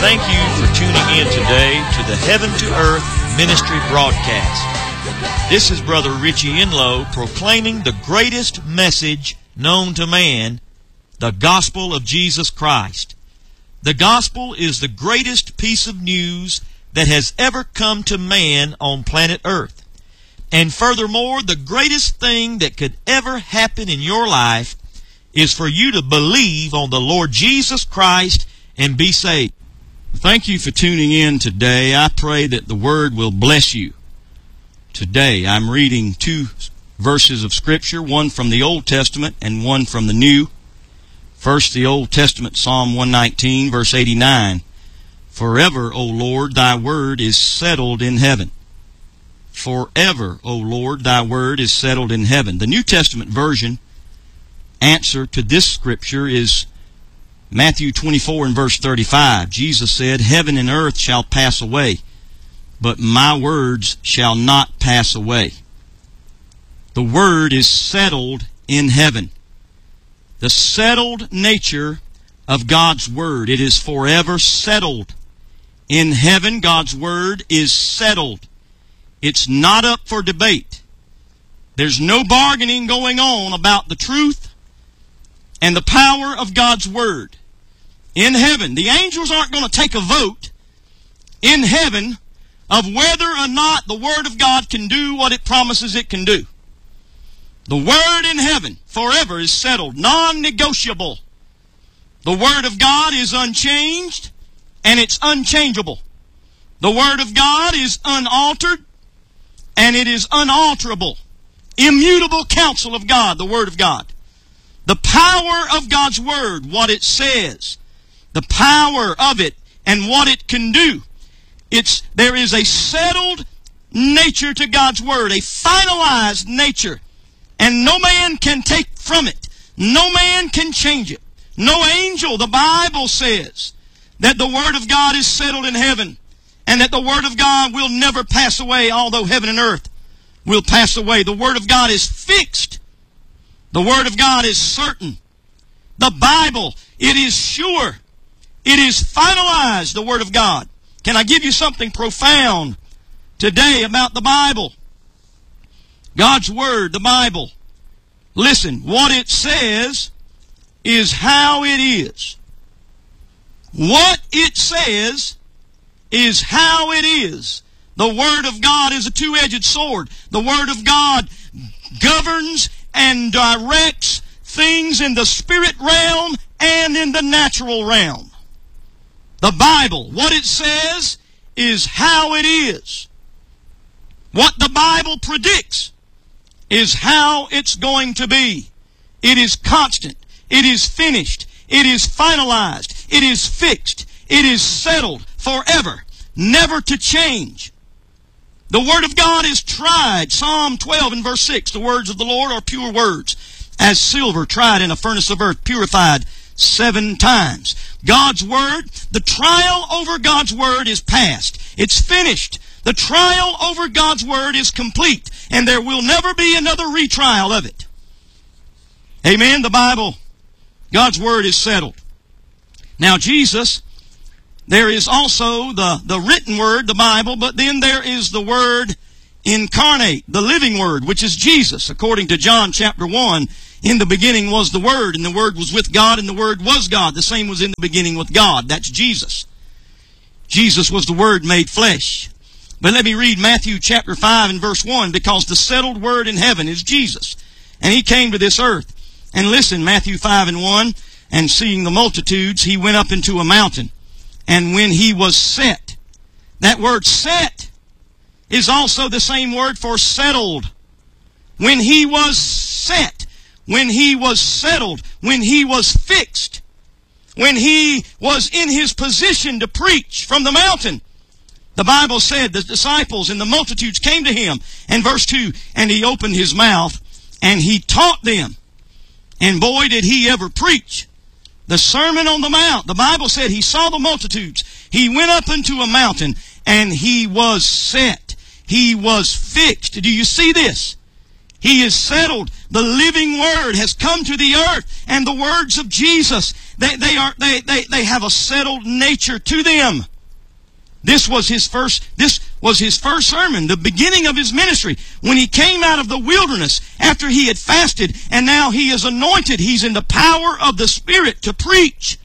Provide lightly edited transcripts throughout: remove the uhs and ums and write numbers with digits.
Thank you for tuning in today to the Heaven to Earth Ministry broadcast. This is Brother Richie Enlow proclaiming the greatest message known to man, the gospel of Jesus Christ. The gospel is the greatest piece of news that has ever come to man on planet Earth. And furthermore, the greatest thing that could ever happen in your life is for you to believe on the Lord Jesus Christ and be saved. Thank you for tuning in today. I pray that the Word will bless you. Today I'm reading two verses of Scripture, one from the Old Testament and one from the New. First, the Old Testament, Psalm 119, verse 89. Forever, O Lord, thy word is settled in heaven. Forever, O Lord, thy word is settled in heaven. The New Testament version answer to this scripture is Matthew 24 and verse 35. Jesus said, heaven and earth shall pass away, but my words shall not pass away. The word is settled in heaven. The settled nature of God's word. It is forever settled. In heaven, God's word is settled. It's not up for debate. There's no bargaining going on about the truth and the power of God's word. In heaven, the angels aren't going to take a vote in heaven of whether or not the word of God can do what it promises it can do. The word in heaven forever is settled, non-negotiable. The word of God is unchanged and it's unchangeable. The word of God is unaltered and it is unalterable. Immutable counsel of God, the word of God. The power of God's word, what it says, the power of it and what it can do. There is a settled nature to God's word, a finalized nature, and no man can take from it. No man can change it. No angel, the Bible says, that the word of God is settled in heaven, and that the word of God will never pass away, although heaven and earth will pass away. The word of God is fixed. The word of God is certain. The Bible, it is sure. It is finalized, the word of God. Can I give you something profound today about the Bible? God's word, the Bible. Listen, what it says is how it is. What it says is how it is. The word of God is a two-edged sword. The word of God governs and directs things in the spirit realm and in the natural realm. The Bible, what it says is how it is. What the Bible predicts is how it's going to be. It is constant. It is finished. It is finalized. It is fixed. It is settled forever, never to change. The Word of God is tried. Psalm 12 and verse 6, the words of the Lord are pure words, as silver tried in a furnace of earth, purified 7 times. God's Word, the trial over God's Word is past. It's finished. The trial over God's Word is complete, and there will never be another retrial of it. Amen. The Bible, God's Word is settled. Now Jesus, there is also the written Word, the Bible, but then there is the Word incarnate, the living Word, which is Jesus. According to John chapter 1, in the beginning was the Word, and the Word was with God, and the Word was God. The same was in the beginning with God. That's Jesus. Jesus was the Word made flesh. But let me read Matthew chapter 5 and verse 1, because the settled Word in heaven is Jesus. And He came to this earth. And listen, Matthew 5 and 1, and seeing the multitudes, He went up into a mountain. And when He was set, that word set is also the same word for settled. When He was set, when He was settled, when He was fixed, when He was in His position to preach from the mountain, the Bible said the disciples and the multitudes came to Him. And verse 2, and He opened His mouth and He taught them. And boy, did He ever preach. The Sermon on the Mount. The Bible said He saw the multitudes. He went up into a mountain and He was set. He was fixed. Do you see this? He is settled. the living Word has come to the earth, and the words of Jesus, they have a settled nature to them. This was his first sermon, the beginning of his ministry, when he came out of the wilderness after he had fasted, and now he is anointed. He's in the power of the Spirit to preach.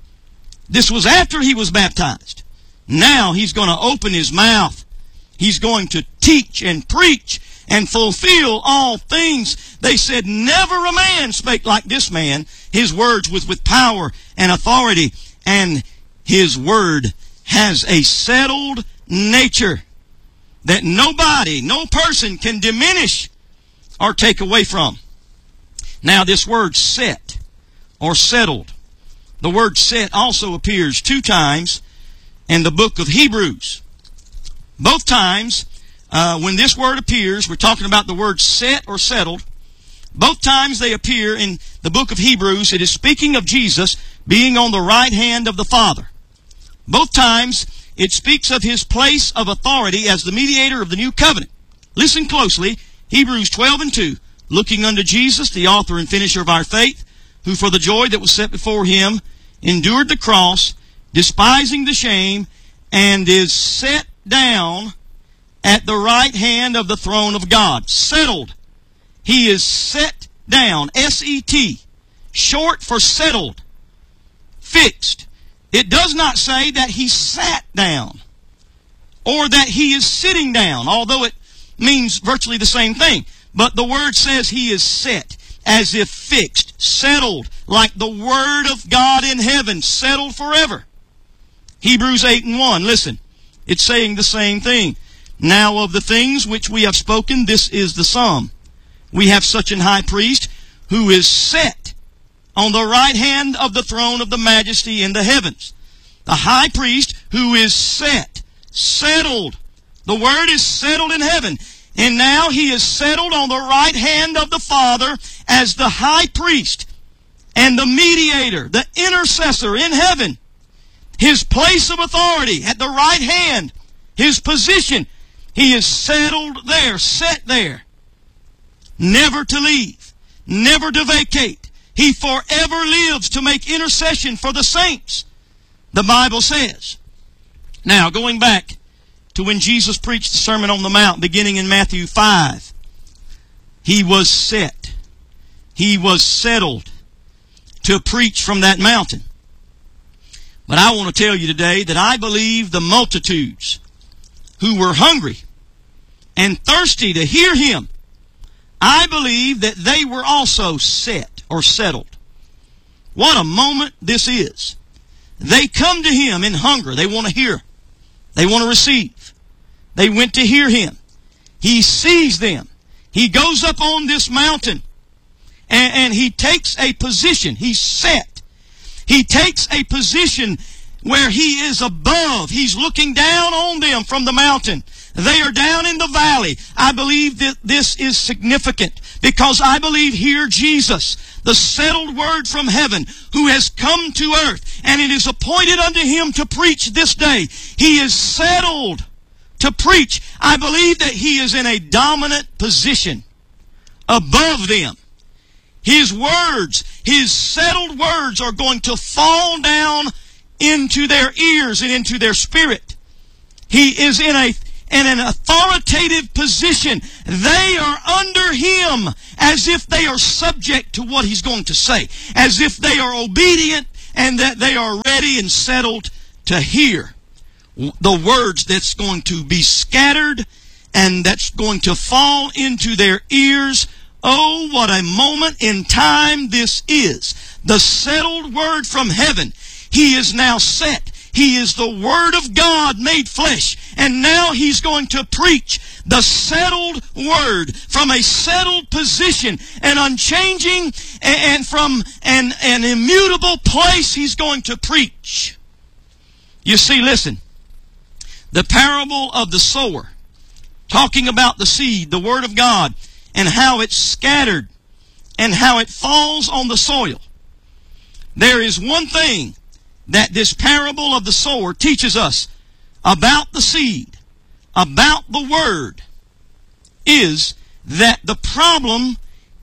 This was after he was baptized. Now he's going to open his mouth. He's going to teach and preach and fulfill all things. They said, never a man spake like this man. His words was with power and authority, and his word has a settled nature that nobody, no person can diminish or take away from. Now this word set or settled, the word set also appears 2 times in the book of Hebrews. Both times when this word appears, we're talking about the word set or settled. Both times they appear in the book of Hebrews, it is speaking of Jesus being on the right hand of the Father. Both times it speaks of his place of authority as the mediator of the new covenant. Listen closely. Hebrews 12:2. Looking unto Jesus, the author and finisher of our faith, who for the joy that was set before him endured the cross, despising the shame, and is set down at the right hand of the throne of God. Settled. He is set down. S-E-T. Short for settled. Fixed. It does not say that he sat down or that he is sitting down, although it means virtually the same thing. But the word says he is set, as if fixed, settled, like the Word of God in heaven, settled forever. Hebrews 8:1, listen, it's saying the same thing. Now of the things which we have spoken, this is the sum. We have such an high priest who is set on the right hand of the throne of the majesty in the heavens. The high priest who is set, settled. The word is settled in heaven. And now he is settled on the right hand of the Father as the high priest and the mediator, the intercessor in heaven. His place of authority at the right hand, his position, he is settled there, set there. Never to leave, never to vacate. He forever lives to make intercession for the saints, the Bible says. Now, going back to when Jesus preached the Sermon on the Mount, beginning in Matthew 5, he was set. He was settled to preach from that mountain. But I want to tell you today that I believe the multitudes who were hungry and thirsty to hear him, I believe that they were also set or settled. What a moment this is. They come to him in hunger. They want to hear. They want to receive. They went to hear him. He sees them. He goes up on this mountain and he takes a position. He's set. He takes a position where he is above. He's looking down on them from the mountain. They are down in the valley. I believe that this is significant because I believe here Jesus, the settled Word from heaven, who has come to earth, and it is appointed unto him to preach this day. He is settled to preach. I believe that he is in a dominant position above them. His words, his settled words, are going to fall down into their ears and into their spirit. He is in an authoritative position. They are under him as if they are subject to what he's going to say, as if they are obedient and that they are ready and settled to hear the words that's going to be scattered and that's going to fall into their ears. Oh, what a moment in time this is. The settled Word from heaven. He is now set. He is the Word of God made flesh. And now he's going to preach the settled Word from a settled position, an unchanging and from an immutable place he's going to preach. You see, listen, the parable of the sower, talking about the seed, the Word of God, and how it's scattered and how it falls on the soil. There is one thing that this parable of the sower teaches us about the seed, about the Word, is that the problem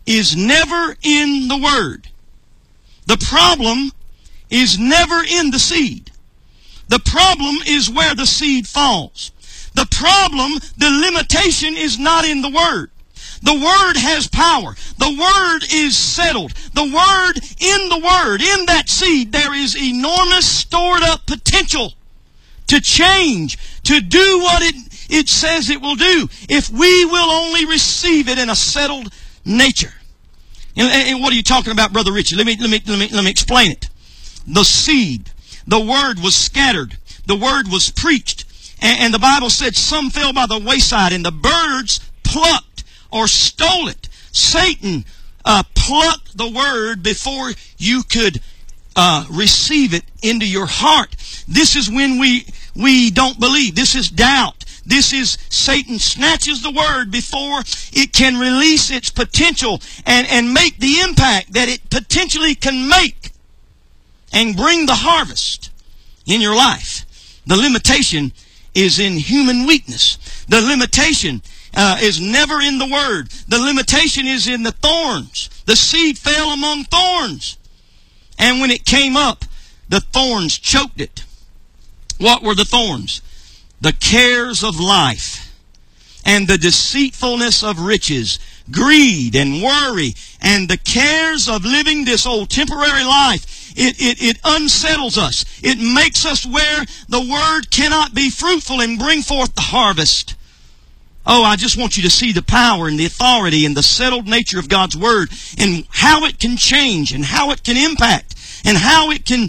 is never in the Word. The problem is never in the seed. The problem is where the seed falls. The problem, the limitation is not in the Word. The Word has power. The Word is settled. The Word, in that seed, there is enormous stored up potential to change, to do what it says it will do, if we will only receive it in a settled nature. And what are you talking about, Brother Richie? Let me explain it. The seed, the Word was scattered. The Word was preached. And the Bible said some fell by the wayside, and the birds plucked or stole it. Satan plucked the Word before you could receive it into your heart. This is when we don't believe. This is doubt. This is Satan snatches the Word before it can release its potential and make the impact that it potentially can make and bring the harvest in your life. The limitation is in human weakness. The limitation is never in the Word. The limitation is in the thorns. The seed fell among thorns. And when it came up, the thorns choked it. What were the thorns? The cares of life and the deceitfulness of riches, greed and worry, and the cares of living this old temporary life. It unsettles us. It makes us where the Word cannot be fruitful and bring forth the harvest. Oh, I just want you to see the power and the authority and the settled nature of God's Word and how it can change and how it can impact and how it can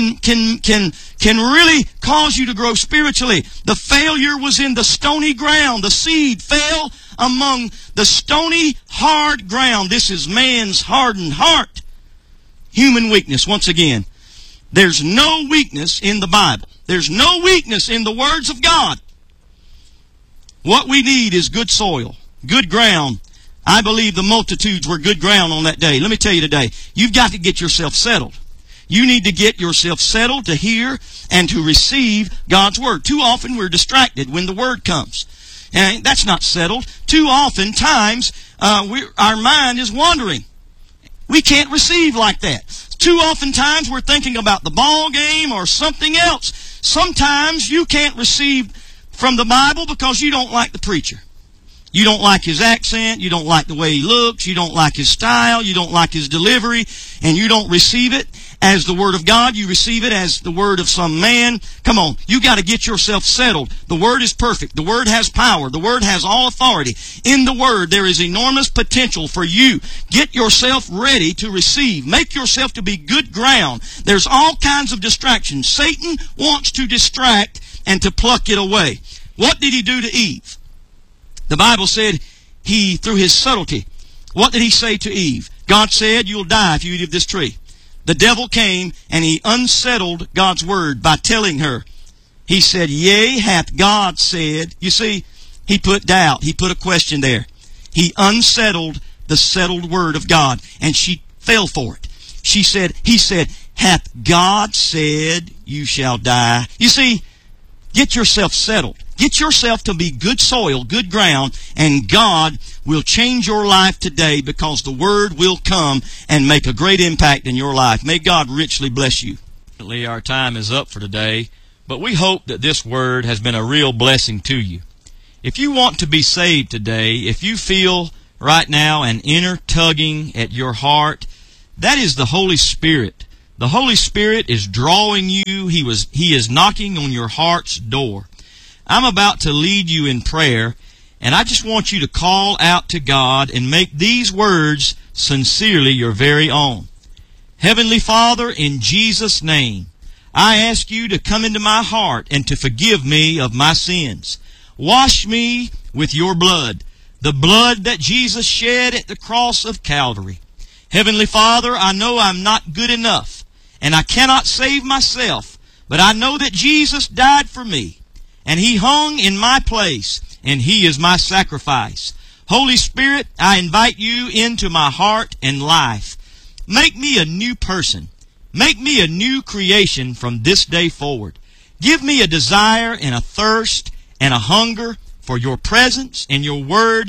really cause you to grow spiritually. The failure was in the stony ground. The seed fell among the stony, hard ground. This is man's hardened heart. Human weakness. Once again, there's no weakness in the Bible. There's no weakness in the words of God. What we need is good soil, good ground. I believe the multitudes were good ground on that day. Let me tell you today, you've got to get yourself settled. You need to get yourself settled to hear and to receive God's Word. Too often we're distracted when the Word comes. And that's not settled. Too often times our mind is wandering. We can't receive like that. Too often times we're thinking about the ball game or something else. Sometimes you can't receive from the Bible because you don't like the preacher. You don't like his accent. You don't like the way he looks. You don't like his style. You don't like his delivery. And you don't receive it as the Word of God. You receive it as the word of some man. Come on. You got to get yourself settled. The Word is perfect. The Word has power. The Word has all authority. In the Word, there is enormous potential for you. Get yourself ready to receive. Make yourself to be good ground. There's all kinds of distractions. Satan wants to distract and to pluck it away. What did he do to Eve? The Bible said he, through his subtlety, what did he say to Eve? God said, you'll die if you eat of this tree. The devil came and he unsettled God's Word by telling her. He said, yea, hath God said. You see, he put doubt. He put a question there. He unsettled the settled Word of God, and she fell for it. He said, hath God said you shall die? You see, get yourself settled. Get yourself to be good soil, good ground, and God will change your life today because the Word will come and make a great impact in your life. May God richly bless you. Our time is up for today, but we hope that this Word has been a real blessing to you. If you want to be saved today, if you feel right now an inner tugging at your heart, that is the Holy Spirit. The Holy Spirit is drawing you. He is knocking on your heart's door. I'm about to lead you in prayer, and I just want you to call out to God and make these words sincerely your very own. Heavenly Father, in Jesus' name, I ask you to come into my heart and to forgive me of my sins. Wash me with your blood, the blood that Jesus shed at the cross of Calvary. Heavenly Father, I know I'm not good enough, and I cannot save myself, but I know that Jesus died for me. And He hung in my place, and He is my sacrifice. Holy Spirit, I invite you into my heart and life. Make me a new person. Make me a new creation from this day forward. Give me a desire and a thirst and a hunger for your presence and your Word,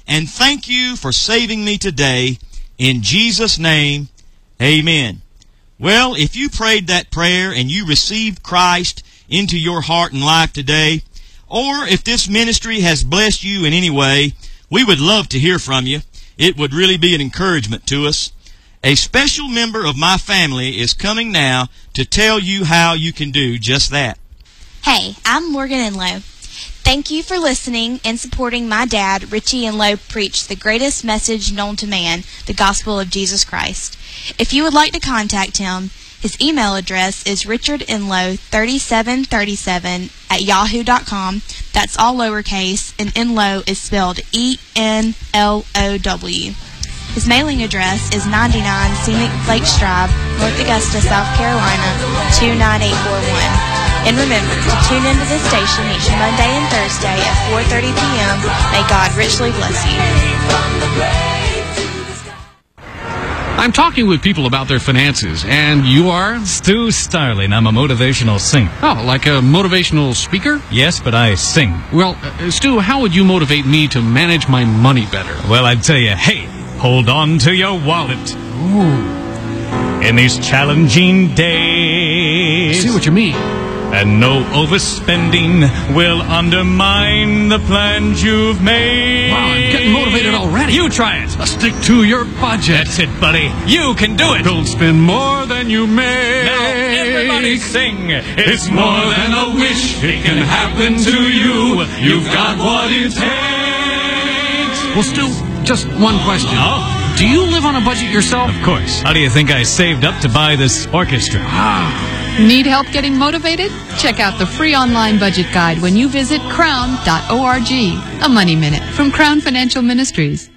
and thank you for saving me today. In Jesus' name, amen. Well, if you prayed that prayer and you received Christ into your heart and life today, or if this ministry has blessed you in any way, we would love to hear from you. It would really be an encouragement to us. A special member of my family is coming now to tell you how you can do just that. Hey, I'm Morgan Enlow. Thank you for listening and supporting my dad, Richie Enlow, preach the greatest message known to man, the gospel of Jesus Christ. If you would like to contact him, his email address is richardenlow3737@yahoo.com. That's all lowercase, and Enlow is spelled E-N-L-O-W. His mailing address is 99 Scenic Lakes Drive, North Augusta, South Carolina, 29841. And remember to tune into this station each Monday and Thursday at 4:30 p.m. May God richly bless you. I'm talking with people about their finances, and you are? Stu Starling. I'm a motivational singer. Oh, like a motivational speaker? Yes, but I sing. Well, Stu, how would you motivate me to manage my money better? Well, I'd tell you, hey, hold on to your wallet. Ooh. In these challenging days. See what you mean. And no overspending will undermine the plans you've made. Wow, I'm getting motivated already. You try it. Stick to your budget. That's it, buddy. You can do it. Don't spend more than you make. Now, everybody sing. It's more than a wish. It can happen to you. You've got what it takes. Well, Stu, just one question. Oh? Do you live on a budget yourself? Of course. How do you think I saved up to buy this orchestra? Need help getting motivated? Check out the free online budget guide when you visit crown.org. A Money Minute from Crown Financial Ministries.